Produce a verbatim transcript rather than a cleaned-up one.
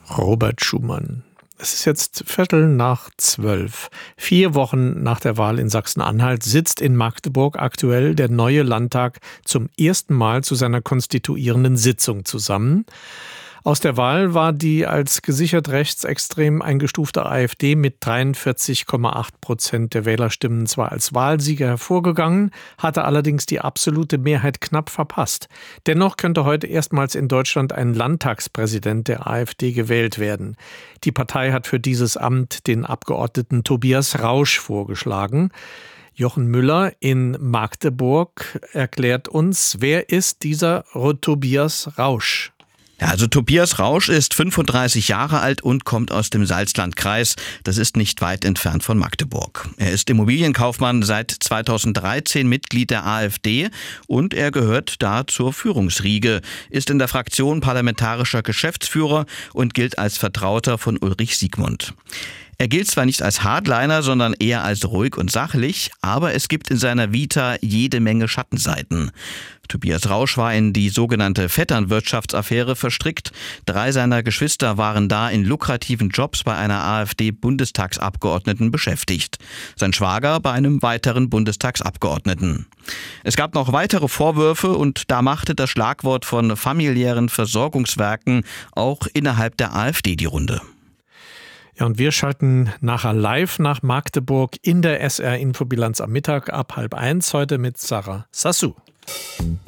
Robert Schumann. Es ist jetzt Viertel nach zwölf. Vier Wochen nach der Wahl in Sachsen-Anhalt sitzt in Magdeburg aktuell der neue Landtag zum ersten Mal zu seiner konstituierenden Sitzung zusammen. Aus der Wahl war die als gesichert rechtsextrem eingestufte AfD mit dreiundvierzig Komma acht Prozent der Wählerstimmen zwar als Wahlsieger hervorgegangen, hatte allerdings die absolute Mehrheit knapp verpasst. Dennoch könnte heute erstmals in Deutschland ein Landtagspräsident der AfD gewählt werden. Die Partei hat für dieses Amt den Abgeordneten Tobias Rausch vorgeschlagen. Jochen Müller in Magdeburg erklärt uns, wer ist dieser Tobias Rausch? Ja, also Tobias Rausch ist fünfunddreißig Jahre alt und kommt aus dem Salzlandkreis. Das ist nicht weit entfernt von Magdeburg. Er ist Immobilienkaufmann, seit zweitausenddreizehn Mitglied der AfD und er gehört da zur Führungsriege, ist in der Fraktion parlamentarischer Geschäftsführer und gilt als Vertrauter von Ulrich Siegmund. Er gilt zwar nicht als Hardliner, sondern eher als ruhig und sachlich, aber es gibt in seiner Vita jede Menge Schattenseiten. Tobias Rausch war in die sogenannte Vetternwirtschaftsaffäre verstrickt. Drei seiner Geschwister waren da in lukrativen Jobs bei einer AfD-Bundestagsabgeordneten beschäftigt. Sein Schwager bei einem weiteren Bundestagsabgeordneten. Es gab noch weitere Vorwürfe und da machte das Schlagwort von familiären Versorgungswerken auch innerhalb der AfD die Runde. Ja, und wir schalten nachher live nach Magdeburg in der S R-Infobilanz am Mittag ab halb eins, heute mit Sarah Sassou.